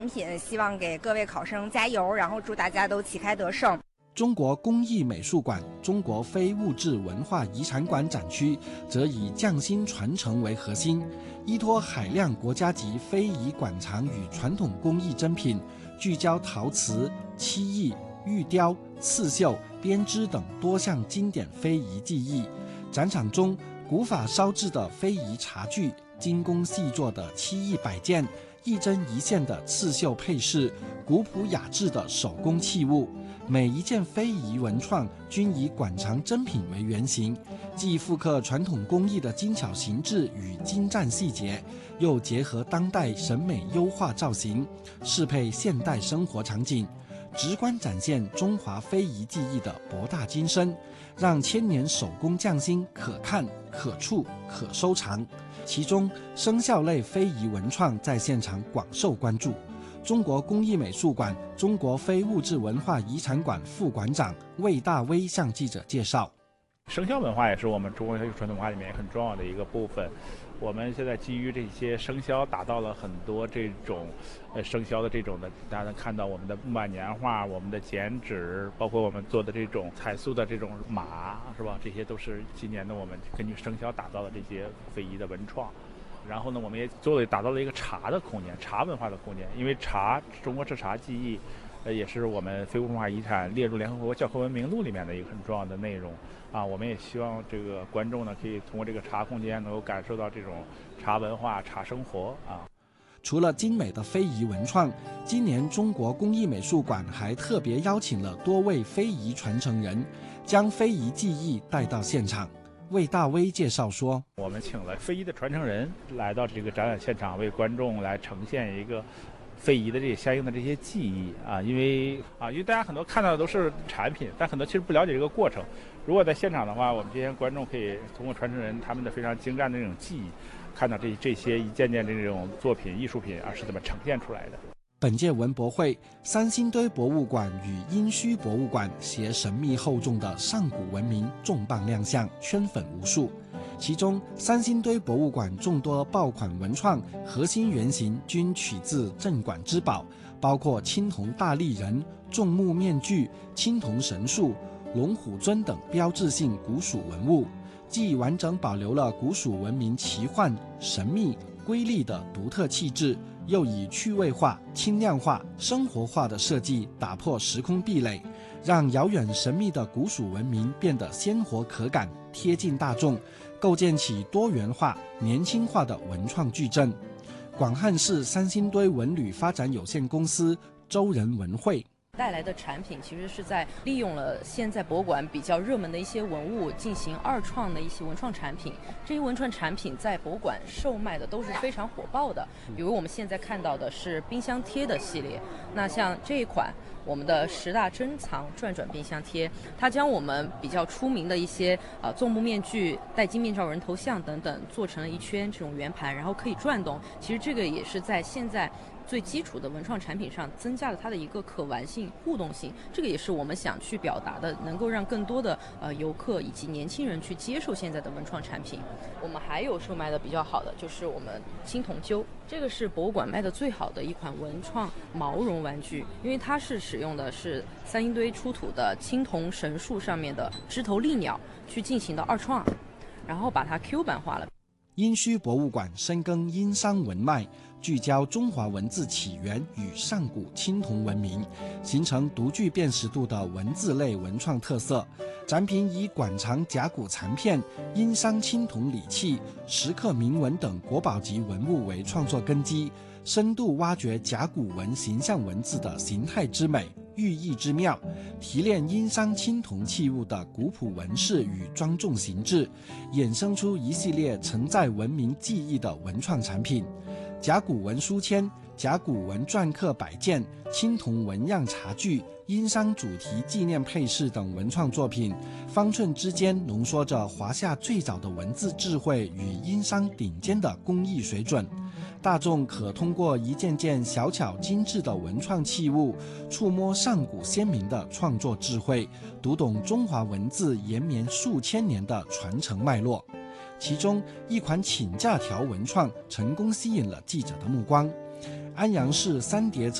品，希望给各位考生加油，然后祝大家都旗开得胜。 中国工艺美术馆、中国非物质文化遗产馆展区则以匠心传承为核心，依托海量国家级非遗馆藏与传统工艺珍品，聚焦陶瓷、漆艺、玉雕、刺绣、编织等多项经典非遗技艺。展场中，古法烧制的非遗茶具、精工细作的漆艺摆件、一针一线的刺绣配饰、古朴雅致的手工器物，每一件非遗文创均以馆藏珍品为原型，既复刻传统工艺的精巧形制与精湛细节，又结合当代审美优化造型，适配现代生活场景，直观展现中华非遗技艺的博大精深，让千年手工匠心可看、可触、可收藏。其中，生肖类非遗文创在现场广受关注。中国工艺美术馆、中国非物质文化遗产馆副馆长魏大威向记者介绍， 生肖文化也是我们中国传统文化里面很重要的一个部分。我们现在基于这些生肖，打造了很多这种生肖的这种的，大家能看到我们的木板年画、我们的剪纸，包括我们做的这种彩塑的这种马，是吧？这些都是今年的我们根据生肖打造的这些非遗的文创。然后呢，我们也打造了一个茶的空间，茶文化的空间。因为茶，中国制茶技艺，也是我们非物质文化遗产列入联合国教科文明录里面的一个很重要的内容啊。我们也希望这个观众呢，可以通过这个茶空间，能够感受到这种茶文化、茶生活啊。 除了精美的非遗文创，今年中国工艺美术馆还特别邀请了多位非遗传承人，将非遗技艺带到现场。魏大威介绍说， 我们请了非遗的传承人来到这个展览现场，为观众来呈现一个非遗的这些相应的这些技艺啊。因为大家很多看到的都是产品，但很多其实不了解这个过程。如果在现场的话，我们这些观众可以通过传承人他们的非常精湛的这种技艺，看到这些一件件的这种作品、艺术品是怎么呈现出来的。 本届文博会，三星堆博物馆与殷墟博物馆携神秘厚重的上古文明重磅亮相，圈粉无数。其中，三星堆博物馆众多爆款文创核心原型均取自镇馆之宝，包括青铜大立人、众目面具、青铜神树、龙虎尊等标志性古蜀文物，既完整保留了古蜀文明奇幻、神秘、瑰丽的独特气质，又以趣味化、轻量化、生活化的设计打破时空壁垒，让遥远神秘的古蜀文明变得鲜活可感、贴近大众，构建起多元化、年轻化的文创矩阵。广汉市三星堆文旅发展有限公司周仁文会带来的产品其实是在利用了现在博物馆比较热门的一些文物进行二创的一些文创产品。这些文创产品在博物馆售卖的都是非常火爆的，比如我们现在看到的是冰箱贴的系列。那像这一款我们的10大珍藏转转冰箱贴，它将我们比较出名的一些纵目面具、戴金面罩人头像等等做成了一圈这种圆盘，然后可以转动。其实这个也是在现在最基础的文创产品上增加了它的一个可玩性、互动性，这个也是我们想去表达的，能够让更多的游客以及年轻人去接受现在的文创产品。我们还有售卖的比较好的就是我们青铜鸠，这个是博物馆卖的最好的一款文创毛绒玩具，因为它是使用的是三星堆出土的青铜神树上面的枝头丽鸟去进行的二创，然后把它 Q 版化了。 殷墟博物馆深耕殷商文脉，聚焦中华文字起源与上古青铜文明，形成独具辨识度的文字类文创特色。展品以馆藏甲骨残片、殷商青铜礼器、石刻铭文等国宝级文物为创作根基，深度挖掘甲骨文形象文字的形态之美、寓意之妙，提炼殷商青铜器物的古朴纹饰与庄重形制，衍生出一系列承载文明记忆的文创产品。甲骨文书签、甲骨文篆刻摆件、青铜纹样茶具、殷商主题纪念配饰等文创作品，方寸之间浓缩着华夏最早的文字智慧与殷商顶尖的工艺水准。大众可通过一件件小巧精致的文创器物，触摸上古先民的创作智慧，读懂中华文字延绵数千年的传承脉络。其中一款请假条文创成功吸引了记者的目光。 安阳市三叠